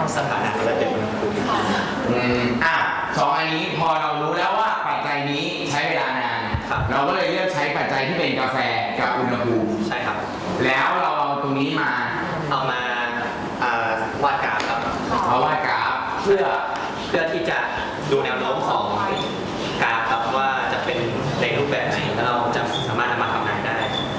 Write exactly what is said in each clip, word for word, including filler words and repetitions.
สถานะและเป็นอุณหภูมิอืมอ่ะสองอันนี้พอเรารู้แล้วว่าปัจจัยนี้ใช้เวลานานเราก็เลยเลือกใช้ปัจจัยที่เป็นกาแฟกับอุณหภูมิใช่ครับแล้วเราเอาตรงนี้มาเอามาวาดกราฟครับเอาวาดกราฟเพื่อเพื่อที่จะดูแนวโน้มของกราฟครับว่าจะเป็นในรูปแบบไหนแล้วเราจะสามารถนำมาทำนายได้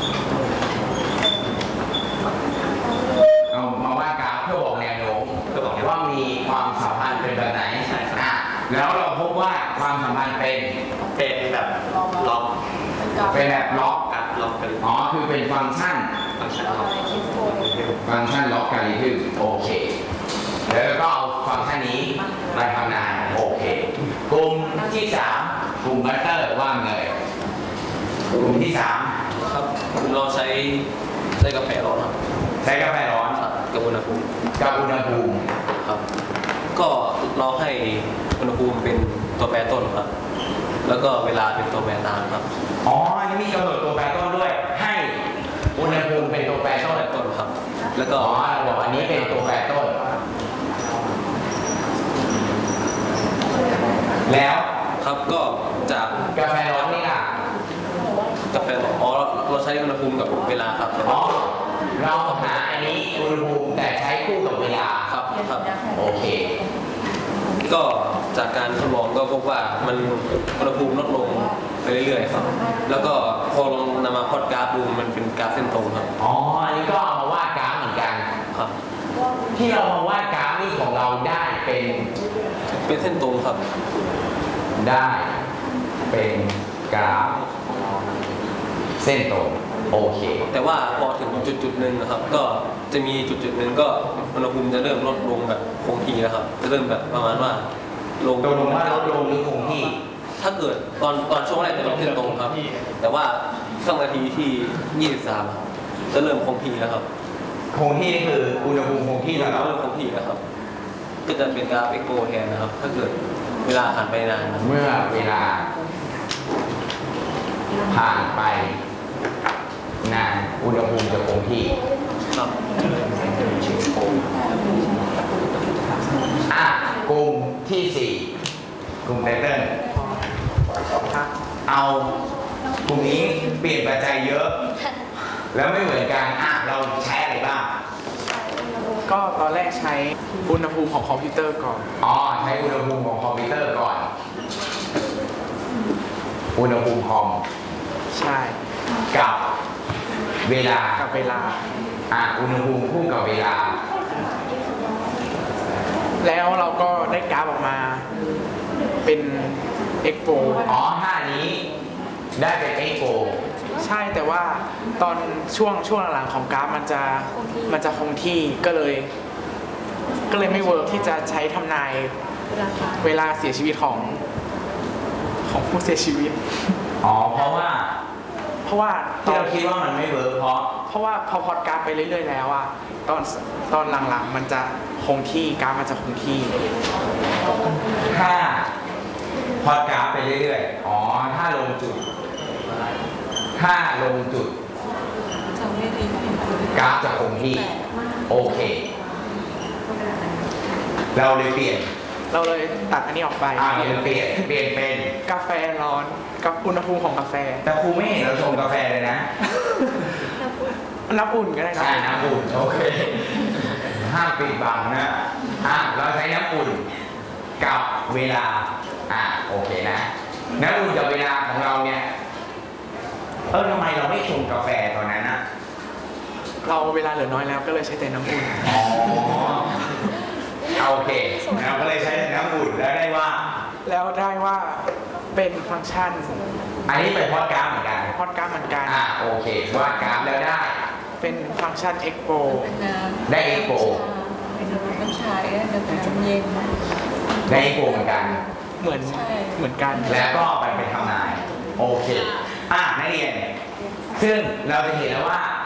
เอามาวาดกราฟเพื่อบอกแนวโน้มว่ามีความสัมพันธ์เป็นแบบไหนใช่ครับแล้วเราพบว่าความสัมพันธ์เป็นเป็นแบบล็อกเป็นแบบล็อกครับล็อกกันอ๋อคือเป็นฟังก์ชันฟังก์ชันล็อกฟังก์ชันล็อกการิทึมโอเคแล้วก็เอาฟังก์ชันนี้มาทำงานโอเคกลุ่มที่สามกลุ่มบัตเตอร์ว่าไงกลุ่มที่สามครับเราใช้ใช้กาแฟร้อนครับใช้กาแฟร้อนกับอุณหภูมิกับอุณหภูมิครับก็เราให้อุณหภูมิเป็นตัวแปรต้นครับแล้วก็เวลาเป็นตัวแปรตามครับอ๋ออันนี้มีกำหนดตัวแปรต้นด้วยให้อุณหภูมิเป็นตัวแปรต้นต้นครับแล้วก็อ๋อเราบอกอันนี้เป็นตัวแปรต้นแล้วครับก็จากกาแฟร้อนนี่ล่ะกาแฟร้อนอ๋อเราใช้อุณหภูมิกับเวลาครับอ๋อเราหาอันนี้อุณหภูมิแต่ใช้คู่กับเวลาครับครับโอเคก็จากการทดลองก็พบว่ามันอุณหภูมิลดลงไปเรื่อยๆครับแล้วก็พอลองนำมาพอดกราฟดูมันเป็นกราฟเส้นตรงครับอ๋ออันนี้ก็เอามาวาดกราฟเหมือนกันครับที่เรามาวาดกราฟนี่ของเราได้เป็นเป็นเส้นตรงครับได้เป็นกราฟเส้นตรงโอเคแต่ว่าพอถึงจุดจุดหนึ่งนะครับก็จะมีจุดจุดหนึ่งก็อุณหภูมิจะเริ่มลดลงแบบคงที่แล้วครับจะเริ่มแบบประมาณว่าลงตรงว่าลดลงหรือคงที่ถ้าเกิดตอนตอนช่วงแรกจะเป็นเส้นตรงครับแต่ว่าช่วงนาทีที่ยี่สิบสามจะเริ่มคงที่แล้วครับคงที่นี่คืออุณหภูมิคงที่แล้วเริ่มคงที่แล้วครับก็จะเป็นกราฟเอ็กโกแทนนะครับถ้าเกิดเวลาผ่านไปนานเมื่อเวลาผ่านไปนานอุณหภูมิจะคงที่ครับอ่ะกลุ่มที่สี่กลุ่มไตเติ้ลเอากลุ่มนี้เปลี่ยนปัจจัยเยอะแล้วไม่เหมือนกันอ่ะเราใช้อะไรบ้างก็ตอนแรกใช้อุณหภูมิของคอมพิวเตอร์ก่อนอ๋อใช้อุณหภูมิของคอมพิวเตอร์ก่อนอุณหภูมิคอมใช่กับเวลากับเวลาอ่ะอุณหภูมิคู่กับเวลาแล้วเราก็ได้กราฟออกมาเป็นเอ็กโฟอ๋อท่านี้ได้เป็นเอ็กโฟใช่แต่ว่าตอนช่วงช่วงหลังๆของกราฟมันจะมันจะคงที่ก็เลยก็เลยไม่เวิร์กที่จะใช้ทำนายเวลาเสียชีวิตของของผู้เสียชีวิตอ๋อเพราะว่าเพราะว่าที่เราคิดว่ามันไม่เวิร์กเพราะเพราะว่าพอพอดกราฟไปเรื่อยๆแล้วอะตอนตอนหลังๆมันจะคงที่กราฟมันจะคงที่ถ้าพอดกราฟไปเรื่อยๆอ๋อถ้าลงจุดถ้าลงจุดกราฟจะคงที่โอเคเราเลยเปลี่ยนเราเลยตัดอันนี้ออกไปเปลี่ยนเปลี่ยนเปลี่ยนเป็นกาแฟร้อนกับอุณหภูมิของกาแฟแต่ครูไม่เห็นเราชงกาแฟเลยนะน้ำอุ่นก็ได้ครับน้ำอุ่นโอเคห้ามปิดบังนะอ่ะเราใช้น้ำอุ่นกับเวลาอ่ะโอเคนะน้ำอุ่นกับเวลาของเราเนี่ยเออทำไมเราไม่ชงกาแฟตอนนั้นนะเราเวลาเหลือน้อยแล้วก็เลยใช้แต่น้ำอุ่นอ๋อโอเคเราก็เลยใช้น้ำอุ่นแล้วได้ว่าแล้วได้ว่าเป็นฟังก์ชันอันนี้เป็นพอดกราฟเหมือนกันพอดกราฟเหมือนกันอ่าโอเควาดกราฟแล้วได้เป็นฟังก์ชัน expo ได้ expo เป็นน้ำชาน้ำเย็นได้ expo เหมือนกันเหมือนเหมือนกันแล้วก็ไปไปทำนายโอเคอ่ะนักเรียนซึ่งเราจะเห็นแล้วว่า